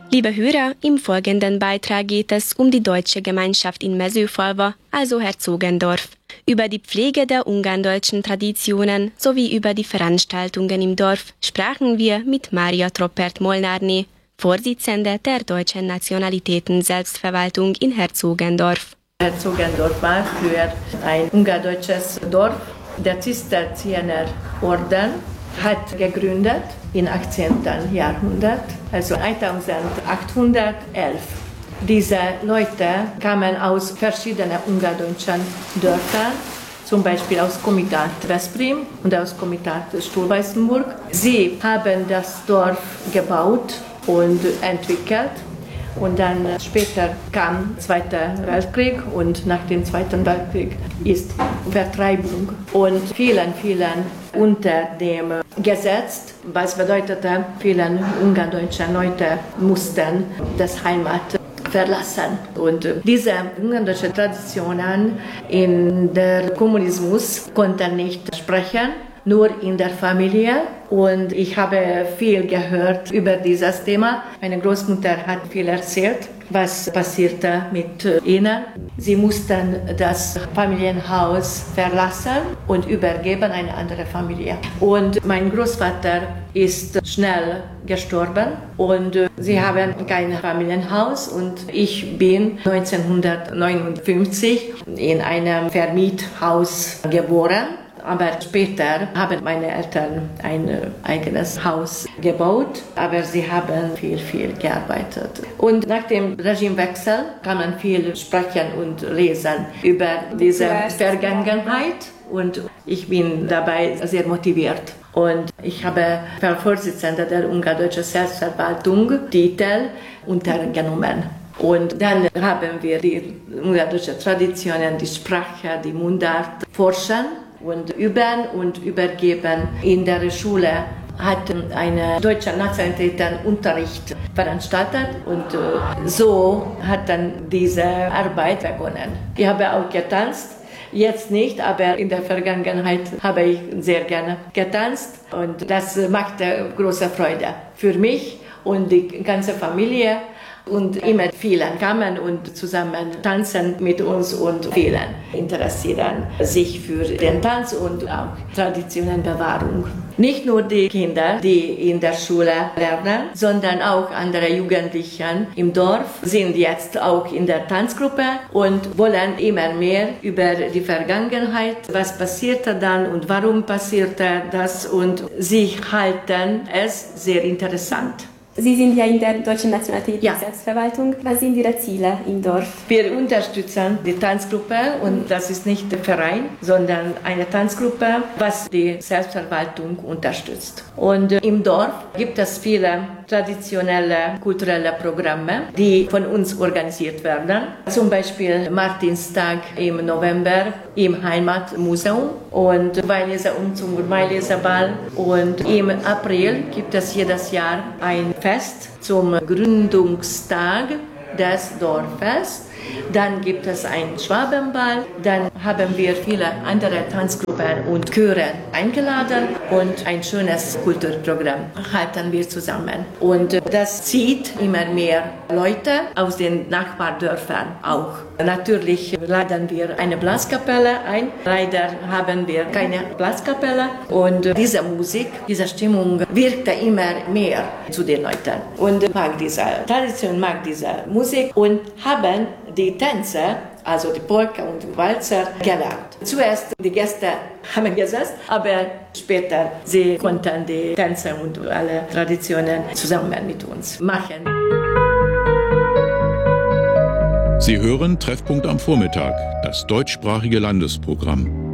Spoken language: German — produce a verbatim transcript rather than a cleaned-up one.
Liebe Hörer, im folgenden Beitrag geht es um die deutsche Gemeinschaft in Mezőfalva, also Herzogendorf, über die Pflege der ungarndeutschen Traditionen sowie über die Veranstaltungen im Dorf sprachen wir mit Mária Troppert-Molnárné, Vorsitzende der Deutschen Nationalitäten-Selbstverwaltung in Herzogendorf. Herzogendorf war früher ein ungardeutsches Dorf. Der Zisterzienserorden hat gegründet im achtzehnten Jahrhundert, also eintausendachthundertelf. Diese Leute kamen aus verschiedenen ungardeutschen Dörfern, zum Beispiel aus Komitat Veszprém und aus Komitat Stulweißenburg. Sie haben das Dorf gebaut und entwickelt. Und dann später kam der Zweite Weltkrieg und nach dem Zweiten Weltkrieg ist Vertreibung. Und vielen, vielen unter dem Gesetz, was bedeutete, vielen ungardeutschen Leute mussten das Heimat verlassen. Und diese ungardeutschen Traditionen in der Kommunismus konnten nicht sprechen, nur in der Familie. Und ich habe viel gehört über dieses Thema. Meine Großmutter hat viel erzählt, was passierte mit ihnen. Sie mussten das Familienhaus verlassen und übergeben an eine andere Familie. Und mein Großvater ist schnell gestorben und sie haben kein Familienhaus. Und ich bin neunzehnhundertneunundfünfzig in einem Vermiethaus geboren. Aber später haben meine Eltern ein eigenes Haus gebaut, aber sie haben viel, viel gearbeitet. Und nach dem Regimewechsel kann man viel sprechen und lesen über diese Vergangenheit und ich bin dabei sehr motiviert. Und ich habe als Vorsitzende der Ungardeutschen Selbstverwaltung Titel untergenommen. Und dann haben wir die ungardeutschen Traditionen, die Sprache, die Mundart forschen und üben und übergeben. In der Schule hat eine deutsche Nationalitätenunterricht veranstaltet und so hat dann diese Arbeit begonnen. Ich habe auch getanzt, jetzt nicht, aber in der Vergangenheit habe ich sehr gerne getanzt und das machte große Freude für mich und die ganze Familie. Und immer vielen kamen und zusammen tanzen mit uns und vielen interessieren sich für den Tanz und auch Traditionenbewahrung. Nicht nur die Kinder, die in der Schule lernen, sondern auch andere Jugendliche im Dorf sind jetzt auch in der Tanzgruppe und wollen immer mehr über die Vergangenheit, was passierte dann und warum passierte das und sie halten es sehr interessant. Sie sind ja in der Deutschen Nationalitäten-Selbstverwaltung. Ja. Was sind Ihre Ziele im Dorf? Wir unterstützen die Tanzgruppe und das ist nicht der Verein, sondern eine Tanzgruppe, was die Selbstverwaltung unterstützt. Und im Dorf gibt es viele traditionelle, kulturelle Programme, die von uns organisiert werden. Zum Beispiel Martinstag im November im Heimatmuseum und Weihleserumzug und Weihleserball. Und im April gibt es jedes Jahr ein Fest zum Gründungstag des Dorfes. Dann gibt es einen Schwabenball, dann haben wir viele andere Tanzgruppen und Chöre eingeladen und ein schönes Kulturprogramm halten wir zusammen. Und das zieht immer mehr Leute aus den Nachbardörfern auch. Natürlich laden wir eine Blaskapelle ein. Leider haben wir keine Blaskapelle und diese Musik, diese Stimmung wirkte immer mehr zu den Leuten und mag diese Tradition, mag diese Musik und haben die Tänze, also die Polka und die Walzer, gelernt. Zuerst die Gäste haben gesessen, aber später sie konnten die Tänze und alle Traditionen zusammen mit uns machen. Sie hören Treffpunkt am Vormittag, das deutschsprachige Landesprogramm.